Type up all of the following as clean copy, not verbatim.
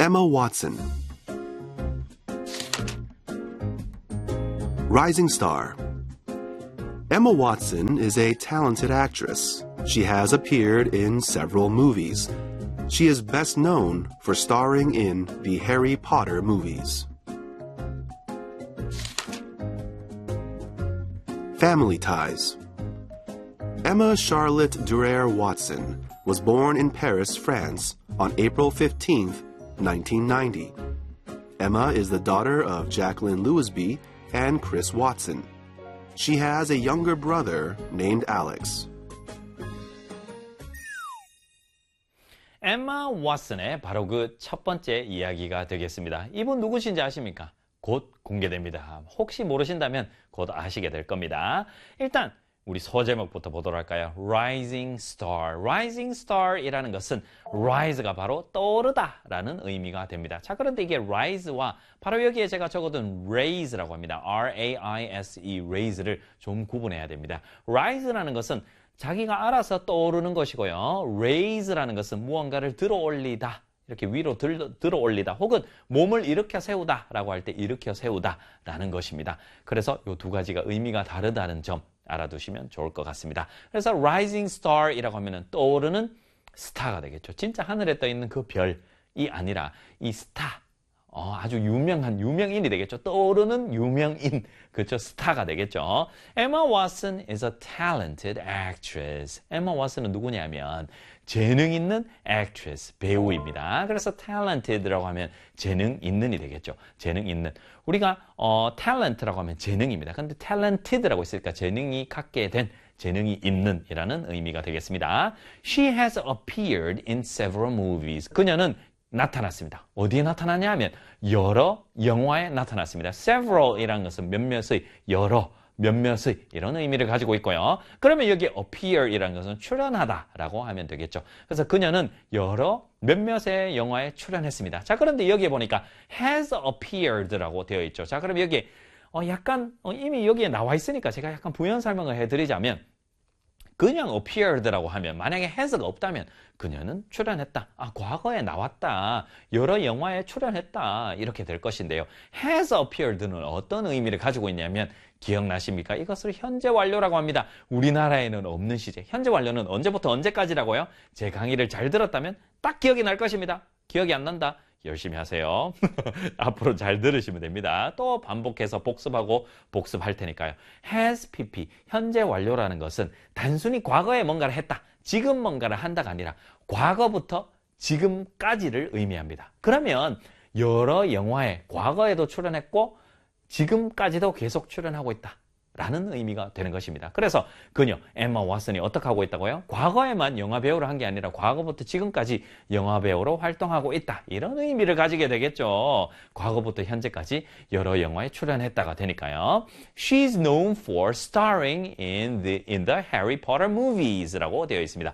Emma Watson. Rising star. Emma Watson is a talented actress. She has appeared in several movies. She is best known for starring in the Harry Potter movies. Family ties. Emma Charlotte Durer Watson was born in Paris, France on April 15, 1990. Emma is the daughter of Jacqueline Lewisby and Chris Watson. She has a younger brother named Alex. 엠마 왓슨의 바로 그 첫 번째 이야기가 되겠습니다. 이분 누구신지 아십니까? 곧 공개됩니다. 혹시 모르신다면 곧 아시게 될 겁니다. 일단 우리 소제목부터 보도록 할까요? Rising Star. Rising Star이라는 것은 rise가 바로 떠오르다 라는 의미가 됩니다. 자, 그런데 이게 rise와 바로 여기에 제가 적어둔 raise라고 합니다. R-A-I-S-E, raise를 좀 구분해야 됩니다. rise라는 것은 자기가 알아서 떠오르는 것이고요. raise라는 것은 무언가를 들어 올리다. 이렇게 위로 들어 올리다 혹은 몸을 일으켜 세우다 라고 할 때 일으켜 세우다 라는 것입니다. 그래서 이 두 가지가 의미가 다르다는 점 알아두시면 좋을 것 같습니다. 그래서 rising star이라고 하면 떠오르는 스타가 되겠죠. 진짜 하늘에 떠 있는 그 별이 아니라 이 스타, 아주 유명한 유명인이 되겠죠. 떠오르는 유명인, 그렇죠. 스타가 되겠죠. Emma Watson is a talented actress. Emma Watson은 누구냐면 재능 있는 actress, 배우입니다. 그래서 talented라고 하면 재능 있는이 되겠죠. 재능 있는. 우리가 talent라고 하면 재능입니다. 근데 talented라고 있으니까 재능이 갖게 된, 재능이 있는 이라는 의미가 되겠습니다. She has appeared in several movies. 그녀는 나타났습니다. 어디에 나타났냐 하면 여러 영화에 나타났습니다. several이라는 것은 몇몇의, 여러, 몇몇의 이런 의미를 가지고 있고요. 그러면 여기 appear이라는 것은 출연하다라고 하면 되겠죠. 그래서 그녀는 여러 몇몇의 영화에 출연했습니다. 자, 그런데 여기에 보니까 has appeared라고 되어 있죠. 자, 그럼 여기에 약간 이미 여기에 나와 있으니까 제가 약간 부연 설명을 해드리자면 그냥 appeared라고 하면 만약에 has가 없다면 그녀는 출연했다. 과거에 나왔다. 여러 영화에 출연했다. 이렇게 될 것인데요. has appeared는 어떤 의미를 가지고 있냐면 기억나십니까? 이것을 현재 완료라고 합니다. 우리나라에는 없는 시제. 현재 완료는 언제부터 언제까지라고요? 제 강의를 잘 들었다면 딱 기억이 날 것입니다. 기억이 안 난다? 열심히 하세요. 앞으로 잘 들으시면 됩니다. 또 반복해서 복습하고 복습할 테니까요. has pp, 현재 완료라는 것은 단순히 과거에 뭔가를 했다. 지금 뭔가를 한다가 아니라 과거부터 지금까지를 의미합니다. 그러면 여러 영화에 과거에도 출연했고 지금까지도 계속 출연하고 있다. 라는 의미가 되는 것입니다. 그래서 그녀, 엠마 왓슨이 어떻게 하고 있다고요? 과거에만 영화배우를 한 게 아니라 과거부터 지금까지 영화배우로 활동하고 있다. 이런 의미를 가지게 되겠죠. 과거부터 현재까지 여러 영화에 출연했다가 되니까요. She's known for starring in the Harry Potter movies 라고 되어 있습니다.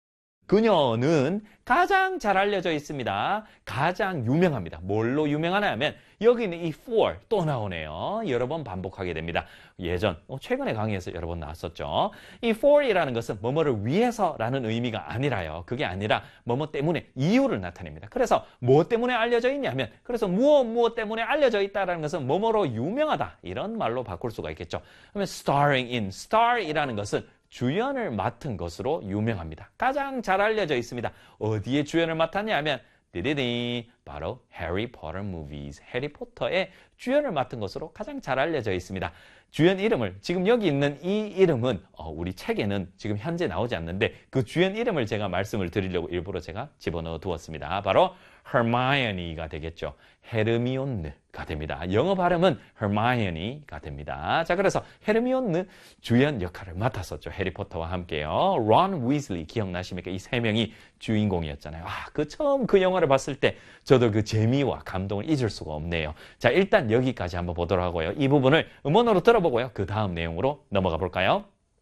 그녀는 가장 잘 알려져 있습니다. 가장 유명합니다. 뭘로 유명하냐 하면 여기는 이 for 또 나오네요. 여러 번 반복하게 됩니다. 예전 최근에 강의에서 여러 번 나왔었죠. 이 for이라는 것은 뭐뭐를 위해서라는 의미가 아니라요. 그게 아니라 뭐뭐 때문에 이유를 나타냅니다. 그래서 뭐 때문에 알려져 있냐면 그래서 무엇 때문에 알려져 있다는 것은 뭐뭐로 유명하다. 이런 말로 바꿀 수가 있겠죠. 그러면 starring in, star이라는 것은 주연을 맡은 것으로 유명합니다. 가장 잘 알려져 있습니다. 어디에 주연을 맡았냐면 디디디 바로 해리 포터 movies, 해리포터의 주연을 맡은 것으로 가장 잘 알려져 있습니다. 주연 이름을 지금 여기 있는 이 이름은 우리 책에는 지금 현재 나오지 않는데 그 주연 이름을 제가 말씀을 드리려고 일부러 제가 집어넣어 두었습니다. 바로 Hermione가 되겠죠. 헤르미온느가 됩니다. 영어 발음은 Hermione가 됩니다. 자, 그래서 헤르미온느 주연 역할을 맡았었죠. 해리포터와 함께요. 론 위즐리 기억나십니까? 이 세 명이 주인공이었잖아요. 처음 그 영화를 봤을 때 저도 그 재미와 감동을 잊을 수가 없네요. 자, 일단 여기까지 한번 보도록 하고요. 이 부분을 음원으로 들어보고요. 그 다음 내용으로 넘어가 볼까요?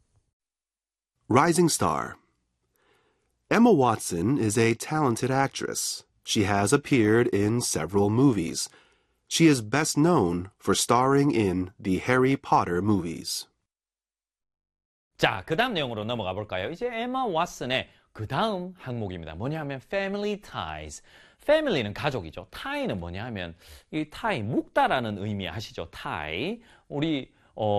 Rising star. Emma Watson is a talented actress. She has appeared in several movies. She is best known for starring in the Harry Potter movies. 자, 그 다음 내용으로 넘어가 볼까요? 이제 에마 왓슨의 그 다음 항목입니다. 뭐냐 하면 family ties. family는 가족이죠. tie는 뭐냐 하면 이 tie, 묶다라는 의미 아시죠? tie. 우리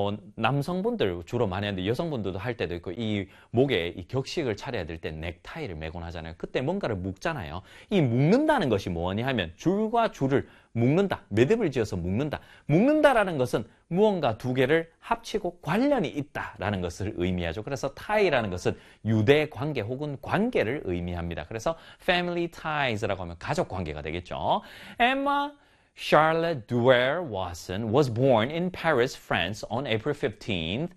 남성분들 주로 많이 하는데 여성분들도 할 때도 있고 이 목에 이 격식을 차려야 될 때 넥타이를 매곤 하잖아요. 그때 뭔가를 묶잖아요. 이 묶는다는 것이 뭐냐 하면 줄과 줄을 묶는다. 매듭을 지어서 묶는다. 묶는다라는 것은 무언가 두 개를 합치고 관련이 있다라는 것을 의미하죠. 그래서 tie라는 것은 유대 관계 혹은 관계를 의미합니다. 그래서 family ties라고 하면 가족 관계가 되겠죠. Emma Charlotte Duer Watson was born in Paris, France on April 15th,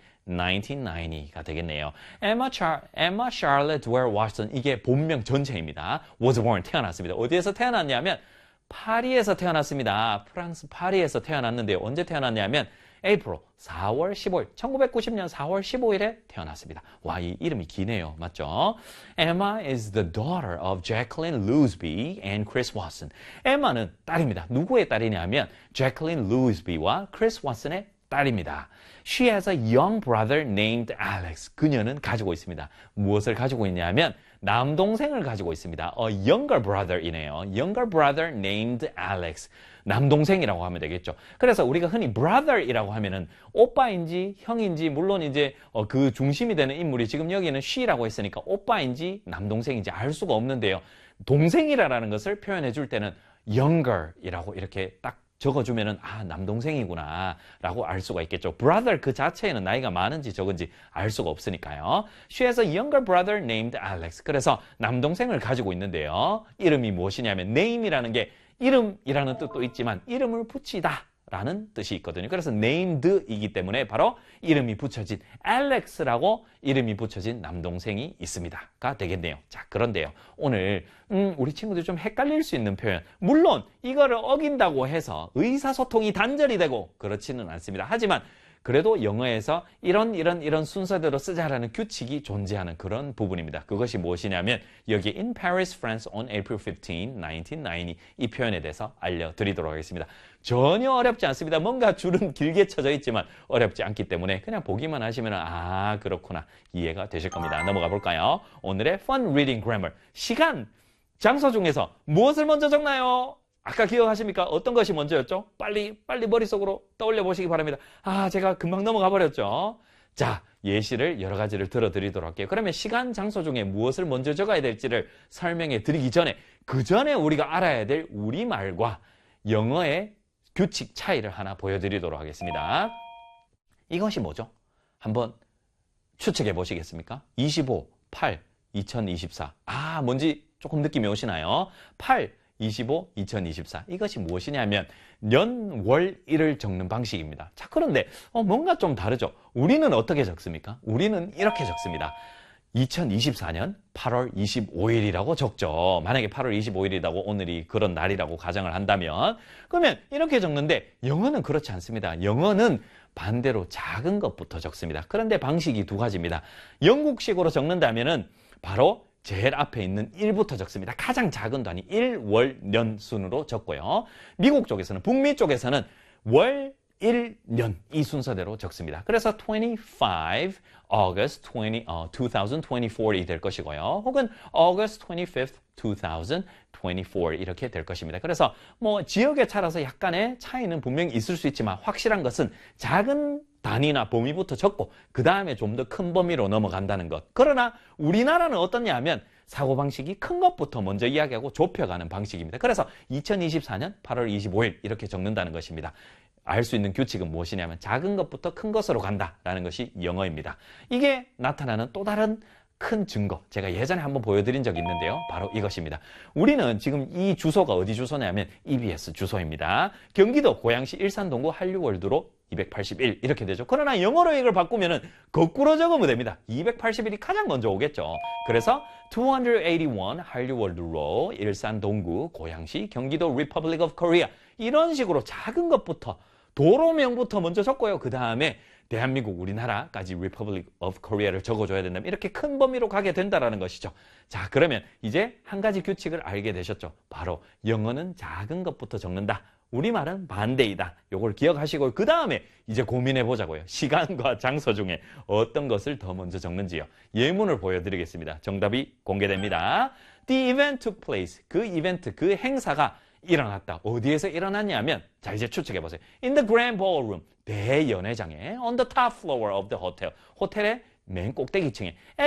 1990가 되겠네요. Emma Charlotte Duer Watson, 이게 본명 전체입니다. was born, 태어났습니다. 어디에서 태어났냐면 파리에서 태어났습니다. 프랑스 파리에서 태어났는데요. 언제 태어났냐면 April, 4월 15일, 1990년 4월 15일에 태어났습니다. 와, 이 이름이 기네요. 맞죠? Emma is the daughter of Jacqueline Louisby and Chris Watson. Emma는 딸입니다. 누구의 딸이냐면 Jacqueline Louisby와 Chris Watson의 딸입니다. She has a young brother named Alex. 그녀는 가지고 있습니다. 무엇을 가지고 있냐면 남동생을 가지고 있습니다. A younger brother이네요. Younger brother named Alex. 남동생이라고 하면 되겠죠. 그래서 우리가 흔히 brother이라고 하면은 오빠인지 형인지 물론 이제 그 중심이 되는 인물이 지금 여기는 she라고 했으니까 오빠인지 남동생인지 알 수가 없는데요. 동생이라는 것을 표현해 줄 때는 younger이라고 이렇게 딱 적어주면은 아 남동생이구나 라고 알 수가 있겠죠. brother 그 자체에는 나이가 많은지 적은지 알 수가 없으니까요. She has a younger brother named Alex. 그래서 남동생을 가지고 있는데요. 이름이 무엇이냐면 name이라는 게 이름이라는 뜻도 있지만 이름을 붙이다 라는 뜻이 있거든요. 그래서 named이기 때문에 바로 이름이 붙여진 Alex라고 이름이 붙여진 남동생이 있습니다가 되겠네요. 자, 그런데요. 오늘 우리 친구들 좀 헷갈릴 수 있는 표현. 물론 이거를 어긴다고 해서 의사소통이 단절이 되고 그렇지는 않습니다. 하지만 그래도 영어에서 이런 순서대로 쓰자라는 규칙이 존재하는 그런 부분입니다. 그것이 무엇이냐면 여기 in Paris, France on April 15, 1990 이 표현에 대해서 알려드리도록 하겠습니다. 전혀 어렵지 않습니다. 뭔가 줄은 길게 쳐져 있지만 어렵지 않기 때문에 그냥 보기만 하시면 아 그렇구나 이해가 되실 겁니다. 넘어가 볼까요? 오늘의 Fun Reading Grammar. 시간, 장소 중에서 무엇을 먼저 적나요? 아까 기억하십니까? 어떤 것이 먼저였죠? 빨리 머릿속으로 떠올려 보시기 바랍니다. 아, 제가 금방 넘어가 버렸죠? 자, 예시를 여러 가지를 들어드리도록 할게요. 그러면 시간, 장소 중에 무엇을 먼저 적어야 될지를 설명해 드리기 전에 그 전에 우리가 알아야 될 우리말과 영어의 규칙 차이를 하나 보여드리도록 하겠습니다. 이것이 뭐죠? 한번 추측해 보시겠습니까? 25, 8, 2024. 아, 뭔지 조금 느낌이 오시나요? 8, 25, 2024. 이것이 무엇이냐면 년, 월, 일을 적는 방식입니다. 자, 그런데 뭔가 좀 다르죠? 우리는 어떻게 적습니까? 우리는 이렇게 적습니다. 2024년 8월 25일이라고 적죠. 만약에 8월 25일이라고 오늘이 그런 날이라고 가정을 한다면 그러면 이렇게 적는데 영어는 그렇지 않습니다. 영어는 반대로 작은 것부터 적습니다. 그런데 방식이 두 가지입니다. 영국식으로 적는다면은 바로 제일 앞에 있는 1부터 적습니다. 가장 작은 단위 1, 월, 년 순으로 적고요. 미국 쪽에서는 북미 쪽에서는 월, 일, 년 이 순서대로 적습니다. 그래서 25 August 2024이 될 것이고요. 혹은 August 25th 2024 이렇게 될 것입니다. 그래서 뭐 지역에 따라서 약간의 차이는 분명히 있을 수 있지만 확실한 것은 작은 단위나 범위부터 적고 그 다음에 좀 더 큰 범위로 넘어간다는 것. 그러나 우리나라는 어떻냐 하면 사고방식이 큰 것부터 먼저 이야기하고 좁혀가는 방식입니다. 그래서 2024년 8월 25일 이렇게 적는다는 것입니다. 알 수 있는 규칙은 무엇이냐면 작은 것부터 큰 것으로 간다라는 것이 영어입니다. 이게 나타나는 또 다른 큰 증거, 제가 예전에 한번 보여드린 적이 있는데요. 바로 이것입니다. 우리는 지금 이 주소가 어디 주소냐면 EBS 주소입니다. 경기도 고양시 일산동구 한류월드로 281 이렇게 되죠. 그러나 영어로 이걸 바꾸면은 거꾸로 적으면 됩니다. 281이 가장 먼저 오겠죠. 그래서 281 한류월드로 일산동구 고양시 경기도 Republic of Korea 이런 식으로 작은 것부터 도로명부터 먼저 적고요. 그 다음에 대한민국 우리나라까지 Republic of Korea를 적어줘야 된다면 이렇게 큰 범위로 가게 된다는 것이죠. 자, 그러면 이제 한 가지 규칙을 알게 되셨죠. 바로 영어는 작은 것부터 적는다. 우리말은 반대이다. 요걸 기억하시고 그 다음에 이제 고민해 보자고요. 시간과 장소 중에 어떤 것을 더 먼저 적는지요. 예문을 보여드리겠습니다. 정답이 공개됩니다. The event took place. 그 이벤트, 그 행사가 일어났다. 어디에서 일어났냐면 자 이제 추측해 보세요. In the grand ballroom. 대연회장에 on the top floor of the hotel. 호텔의 맨 꼭대기층에